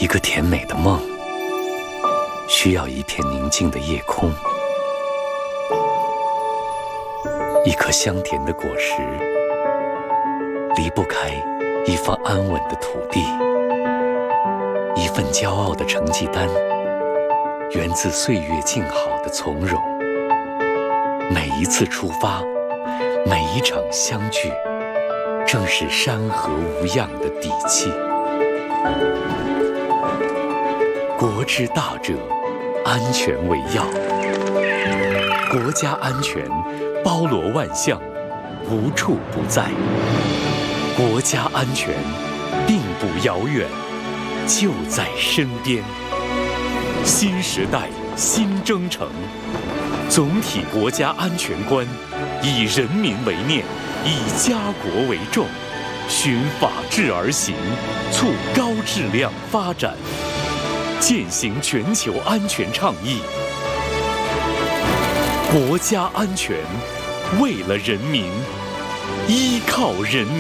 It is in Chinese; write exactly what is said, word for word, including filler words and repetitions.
一个甜美的梦，需要一片宁静的夜空，一颗香甜的果实，离不开一方安稳的土地，一份骄傲的成绩单，源自岁月静好的从容。每一次出发，每一场相聚，正是山河无恙的底气。国之大者，安全为要。国家安全包罗万象，无处不在。国家安全并不遥远，就在身边。新时代新征程，总体国家安全观以人民为念，以家国为重，循法治而行，促高质量发展，践行全球安全倡议。国家安全，为了人民，依靠人民。